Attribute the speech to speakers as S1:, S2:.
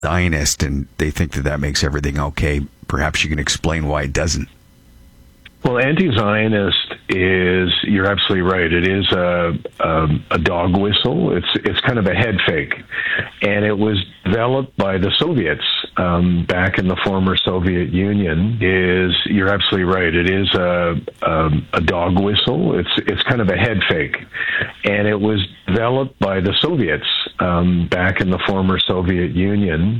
S1: Zionist, and they think that makes everything okay. Perhaps you can explain why it doesn't.
S2: Well, anti-Zionist is, you're absolutely right. It is a dog whistle. It's kind of a head fake. And it was developed by the Soviets back in the former Soviet Union. You're absolutely right. It is a dog whistle. It's kind of a head fake. And it was developed by the Soviets back in the former Soviet Union.